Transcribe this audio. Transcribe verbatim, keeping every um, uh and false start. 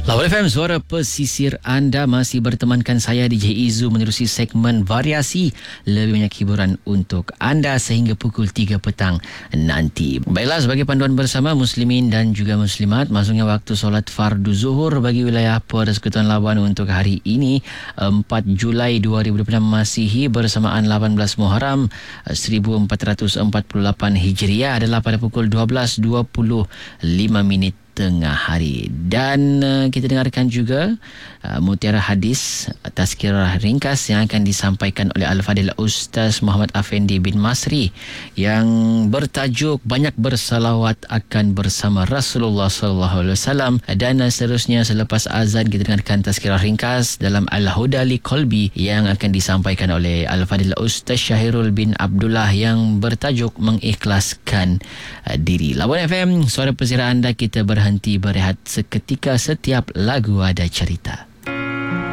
Lawan F M, suara pesisir anda masih bertemankan saya D J Izu menerusi segmen variasi lebih banyak hiburan untuk anda sehingga pukul tiga petang nanti. Baiklah, sebagai panduan bersama muslimin dan juga muslimat, masuknya waktu solat fardu zuhur bagi wilayah Persekutuan Labuan untuk hari ini empat Julai dua ribu dua puluh enam Masihi bersamaan lapan belas Muharram seribu empat ratus empat puluh lapan Hijriah adalah pada pukul dua belas dua puluh lima minit tengah hari. Dan uh, kita dengarkan juga uh, mutiara hadis tazkirah ringkas yang akan disampaikan oleh Al-Fadil Ustaz Muhammad Afendi bin Masri yang bertajuk Banyak Bersalawat Akan Bersama Rasulullah sallallahu alaihi wasallam. Dan uh, seterusnya selepas azan kita dengarkan tazkirah ringkas dalam Al-Huda li Qalbi yang akan disampaikan oleh Al-Fadil Ustaz Syahirul bin Abdullah yang bertajuk Mengikhlaskan uh, Diri. Lawan F M, suara pesisir anda, kita berhenti berehat seketika, setiap lagu ada cerita.